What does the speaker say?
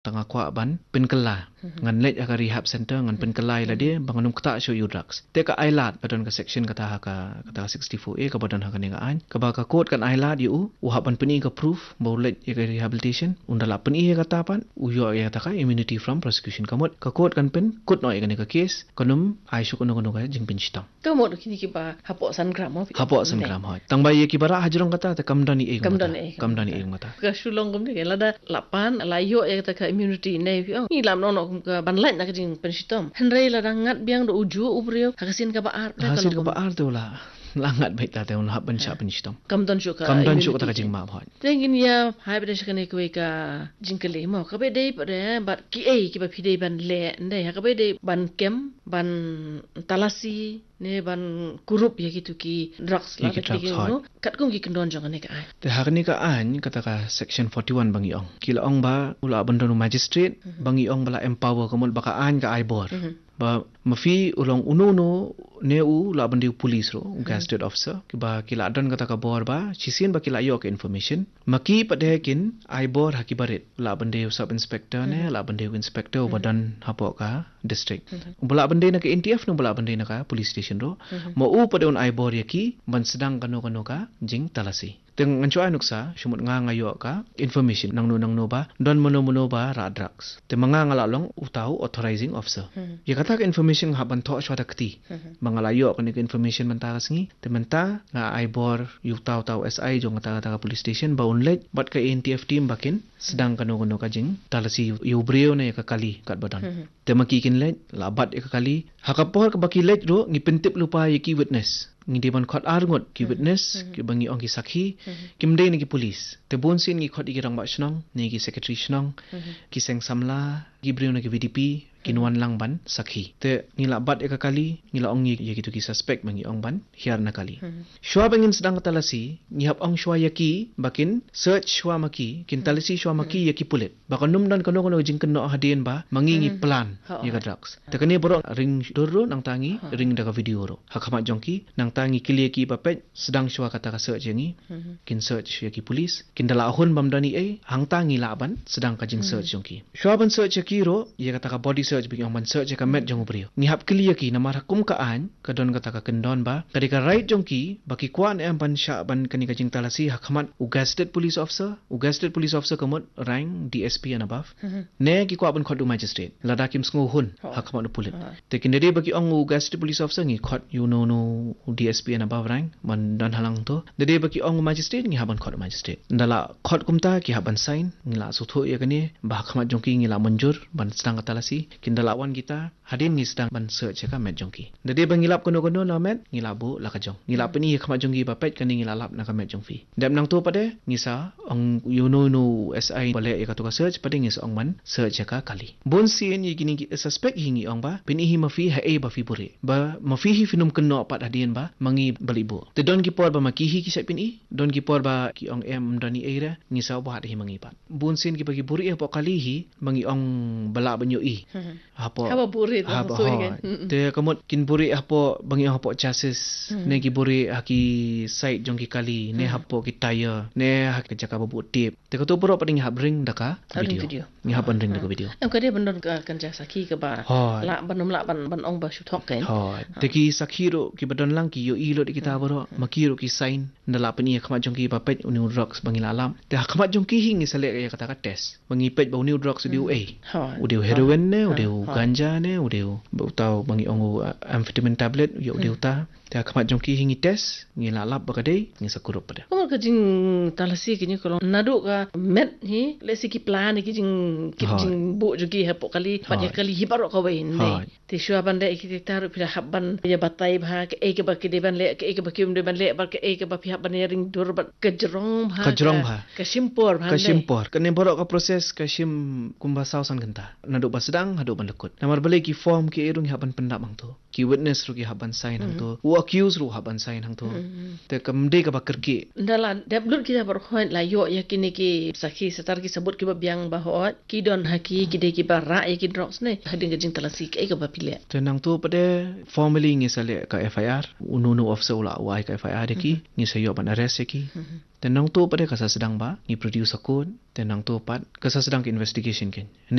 tengah kuat ban penkela ngan let ka rehab center ngan penkelai la dia banganum kata show you drugs te ka ailat badan ka section kata 64A ka badan ka ni an ka ba ka code kan ailat yu uhapan peni ka proof bau let ka rehabilitation undala peni kata pan uyo ya kata ka immunity from prosecution kamot ka code kan pen kut noi ka ni ka case kanum ai shu kono ka jing pinchtam kamot kini ki ba hapok sangram hapok sangram hoy tang bai ki bara hajrong kata te kamdani e kamdani e mata ka shulong gum ni lada lapan layo ya kata ka immunity nei ni lam no ka banlat na jing penshitom henrei la dangat biang do uju ubrio hakasin ka baar hasil ka baar tu la langat baik ta teun hab pensha penshitom kamdan shu ka jing ma hoy tengin ya hai bede shkane ko ka jingkele mo ka be dei pade bat ki ki ba phidei ban le ndai ha ka be dei ban kem ban talasi ne ban kurup ya gitu ki drugs la ke no kat kum ki kendon jong ne ka ai te har ni ka an kata ka section 41 bangi ong kila ong ba ula bandon magistrate bangi ong bala empower komol baka an ka ai bor ba mafi ulong ununo ne u la bandi police ro gazetted officer ki ba kila adon kata ka bor ba chisin ba kila yo ke information maki pade kin ai bor hakibaret la bandi sub inspector ne la bandi inspector badan hapo ka district bala bandi na ka NTF no bala bandi na ka police station ro mo u pade on ai bor yaki ban sedang kano ka jing talasi teng ancho anuksa shumut nga ngayo ka information nang no ba don mono ba ra drugs te manga ngalalong utau authorizing officer ya kata ka information haban tho shwada kti mangalayo ka ni information manta kasngi te manta nga aibor yu tau SI jong kata ka police station ba unlet bat ka NTF team bakin sedang kano ka jing talasi yu brio na ka kali kat badan te makikin let labat ka kali hakapor ka baki let ro ngipentip lupa yaki witness ngi ban khot arngot ki witness ki bangi ong ki sakhi kimde ni ki police te bon sin ngi khot ki rang ba shnong ni ki secretary shnong ki seng samla ki brio na ki VDP kinuan lang ban sakhi te ngila bat eka kali ngila ong ye gitu ki suspect mangi ong ban hiar na kali shwa bangin sedang talasi ngihap ong shwa yaki bakin search shwa maki kin talasi shwa maki yaki pulit bakan numdan kono jing keno hadien ba mangi ngi plan ye ka drugs te kani borok ring doro nang tangi ring daga video ro hakama jongki nang tangi kili ki papet sedang shwa kata ka search yangi kin search yaki police kin dala ahun bamdani hang tangi laban sedang ka jing search jongki shwa ban search yaki ro ye kata ka body search bagi orang search ka met jong brio ni hap kli yaki namar hukum ka an ka don kata ka kendon ba kadika right jongki baki kwan em ban sha ban kani ka jing talasi hakmat ugasted police officer kamot rank DSP and above ne ki kwa ban khodu magistrate lada kim sngu hun hakmat pulit te kindere bagi ong ugasted police officer ngi khot you know no DSP and above rank man dan halang to dede bagi ong magistrate ngi haban khot magistrate ndala khot kumta ki haban sign ngila sutho ya kani ba hakmat jongki ngila manjur ban sedang talasi kindala wan kita hadin ni sedang ban search ka met jongki dede bangilap kono la met ngilabu la ka jong ngilap ni khama jongki papet kan ngilap na ka met jongfi dam nang to pade ngisa ong you know no SI bale ka to ka search pade ngis ong man search ka kali bon sin yi gini suspect hingi ong ba pini hi mafi ha ba fi bure ba mafi hi finum keno pat hadin ba mangi balibo te don ki por ba makihi ki sa pini don ki por ba ki ong em dani era ngisa ba hi mangi pat bon sin ki bagi buri po kali hi mangi ong bala banyo hapo buri te kamot kin buri hapo bangi hapo chassis ne ki buri haki side jong ki kali ne hapo ki tire ne hak jaka babu tip te ko to bro pading hab ring daka video ni hapan ring daka video em kade bandon kan ja sakhi ka ba la banum la ban ong ba shu thok ken te ki sakhi ro ki badon lang ki yo i lo di kita bro makiro ki sign ndala pani khama jong ki papet uni drugs bangi alam te khama jong ki hingi sale ka kata ka test bangi pet ba uni drugs di udiu heroin ne udiu ganja ne udiu utau bangi ongu amphetamine tablet yo udiu ta ta khmat jongki hingi test ngila lab bakade ngi sakurup pada ko ka jing talasi ki ni ko nadu ka met hi lesi ki plan ki jing bu jogi ha pokali pa kali hi baro ka wain ne te shwa bande ki taru pira habban ya batai bha ke ke ba ki de ban le ke ba ki de ban le ba ke ba phi habban ring dur ba kajrong bha ka simpor ka ne boro ka proses ka sim kumba sausan ganta nadu basedang hadu ban lekut namar bale ki form ki irung haban pendap mang to ki witness ru ki haban sign hang to accuse ru haban sign hang to te kamde ka bakar ki ndala deblut kita bar khoin la yo yakini ki sakhi setar ki sebut ki biang bahot ki don haki ki de ki bara ya ki drops ne hading jing talasi ke ka bapile te nang to pade formally ngi sale ka FIR ununu officer ula wai ka FIR de ki ngi sayo ban arrest ki te nang to pade ka sedang ba ngi produce akun te nang to pat ka sedang investigation ken